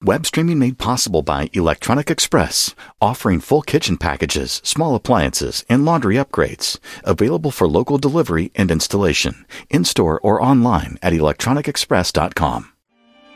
Web streaming made possible by Electronic Express, offering full kitchen packages, small appliances, and laundry upgrades. Available for local delivery and installation, in-store or online at electronicexpress.com.